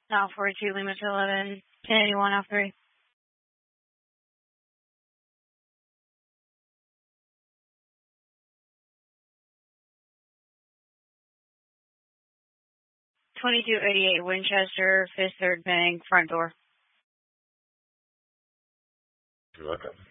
Now 42 Lima to 11, 1081 off 3. 2288 Winchester, 5th, 3rd Bank, front door. You're welcome.